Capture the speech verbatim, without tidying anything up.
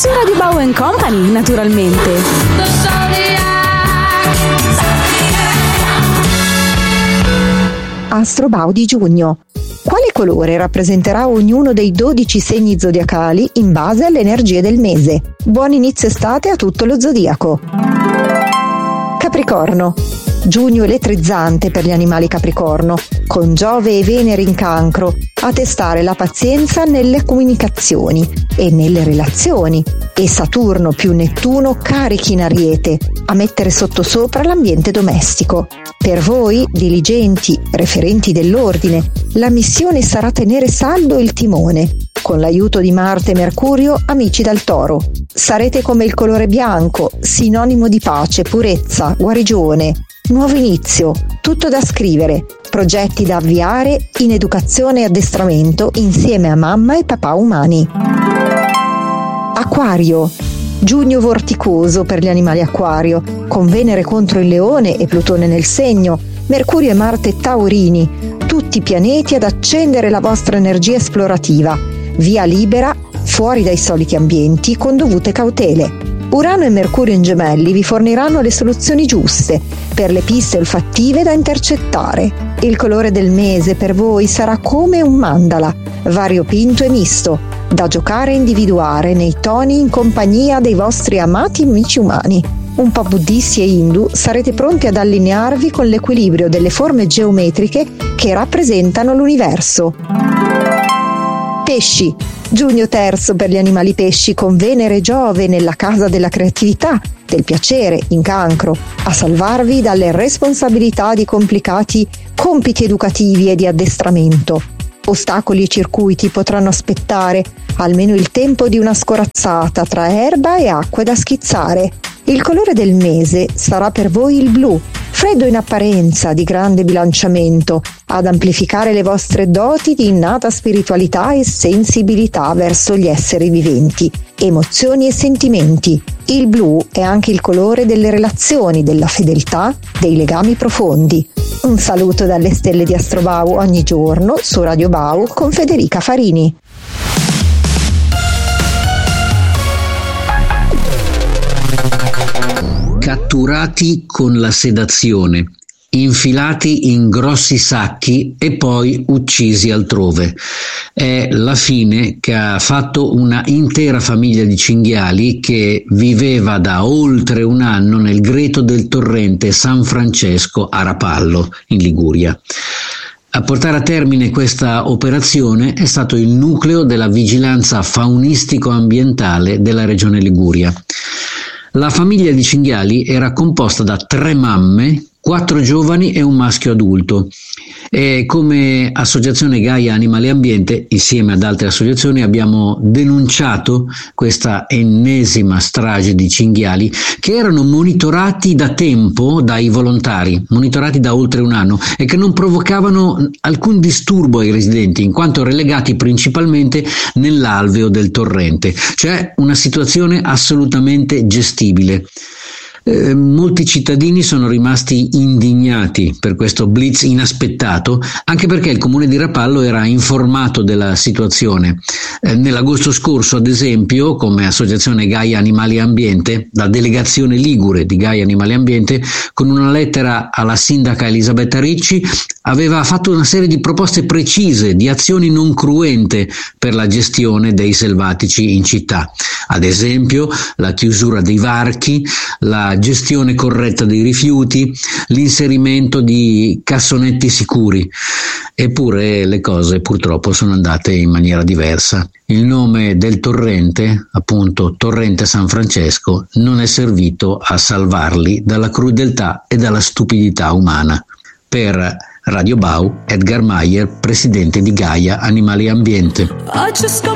su Radio Bau and Company, naturalmente. Astrobau di giugno. Quale colore rappresenterà ognuno dei dodici segni zodiacali in base alle energie del mese? Buon inizio estate a tutto lo zodiaco. Capricorno. Giugno elettrizzante per gli animali Capricorno, con Giove e Venere in Cancro a testare la pazienza nelle comunicazioni e nelle relazioni, e Saturno più Nettuno carichi in Ariete a mettere sottosopra l'ambiente domestico. Per voi, diligenti, referenti dell'ordine, la missione sarà tenere saldo il timone. Con l'aiuto di Marte e Mercurio, amici dal Toro. Sarete come il colore bianco, sinonimo di pace, purezza, guarigione. Nuovo inizio, tutto da scrivere, progetti da avviare in educazione e addestramento insieme a mamma e papà umani. Acquario. Giugno vorticoso per gli animali Acquario, con Venere contro il Leone e Plutone nel Segno, Mercurio e Marte Taurini, tutti pianeti ad accendere la vostra energia esplorativa. Via libera, fuori dai soliti ambienti, con dovute cautele. Urano e Mercurio in Gemelli vi forniranno le soluzioni giuste per le piste olfattive da intercettare. Il colore del mese per voi sarà come un mandala, variopinto e misto, da giocare e individuare nei toni in compagnia dei vostri amati amici umani. Un po' buddisti e hindu, sarete pronti ad allinearvi con l'equilibrio delle forme geometriche che rappresentano l'universo. Pesci. Giugno terzo per gli animali pesci, con Venere e Giove nella casa della creatività, del piacere, in Cancro, a salvarvi dalle responsabilità di complicati compiti educativi e di addestramento. Ostacoli e circuiti potranno aspettare almeno il tempo di una scorazzata tra erba e acque da schizzare. Il colore del mese sarà per voi il blu, freddo in apparenza, di grande bilanciamento, ad amplificare le vostre doti di innata spiritualità e sensibilità verso gli esseri viventi, emozioni e sentimenti. Il blu è anche il colore delle relazioni, della fedeltà, dei legami profondi. Un saluto dalle stelle di Astrobau ogni giorno su Radio Bau con Federica Farini. Catturati con la sedazione, infilati in grossi sacchi e poi uccisi altrove. È la fine che ha fatto una intera famiglia di cinghiali che viveva da oltre un anno nel greto del torrente San Francesco a Rapallo, in Liguria. A portare a termine questa operazione è stato il nucleo della vigilanza faunistico-ambientale della regione Liguria. La famiglia di cinghiali era composta da tre mamme, quattro giovani e un maschio adulto. E come Associazione Gaia Animale e Ambiente, insieme ad altre associazioni, abbiamo denunciato questa ennesima strage di cinghiali che erano monitorati da tempo dai volontari, monitorati da oltre un anno, e che non provocavano alcun disturbo ai residenti, in quanto relegati principalmente nell'alveo del torrente, cioè una situazione assolutamente gestibile. Eh, molti cittadini sono rimasti indignati per questo blitz inaspettato, anche perché il comune di Rapallo era informato della situazione. Eh, nell'agosto scorso, ad esempio, come Associazione Gaia Animali e Ambiente, la delegazione ligure di Gaia Animali e Ambiente, con una lettera alla sindaca Elisabetta Ricci, aveva fatto una serie di proposte precise di azioni non cruente per la gestione dei selvatici in città. Ad esempio, la chiusura dei varchi, la gestione corretta dei rifiuti, l'inserimento di cassonetti sicuri. Eppure le cose purtroppo sono andate in maniera diversa. Il nome del torrente, appunto Torrente San Francesco, non è servito a salvarli dalla crudeltà e dalla stupidità umana. Per Radio Bau, Edgar Maier, presidente di Gaia Animali e Ambiente.